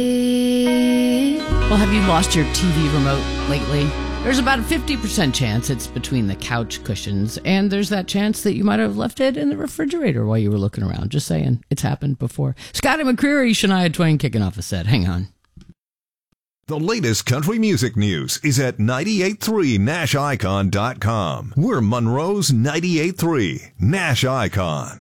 Well, have you lost your TV remote lately? There's about a 50% chance it's between the couch cushions, and there's that chance that you might have left it in the refrigerator while you were looking around. Just saying, it's happened before. Scotty McCreery, Shania Twain kicking off a set. Hang on. The latest country music news is at 983nashicon.com. We're Monroe's 98.3 Nash Icon.